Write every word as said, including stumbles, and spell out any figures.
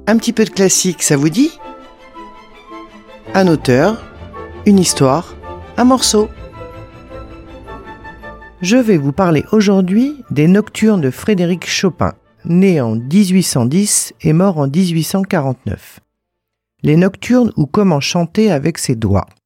Un petit peu de classique, ça vous dit ? Un auteur, une histoire, un morceau. Je vais vous parler aujourd'hui des Nocturnes de Frédéric Chopin, né en dix-huit cent dix et mort en dix-huit cent quarante-neuf. Les Nocturnes ou Comment chanter avec ses doigts.